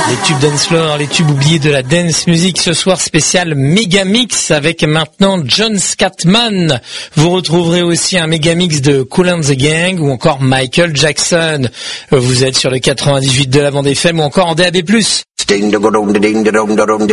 Les tubes dance floor, les tubes oubliés de la dance music. Ce soir spécial méga mix avec maintenant John Scatman. Vous retrouverez aussi un méga mix de Kool and the Gang ou encore Michael Jackson. Vous êtes sur le 98 de la bande FM ou encore en DAB+.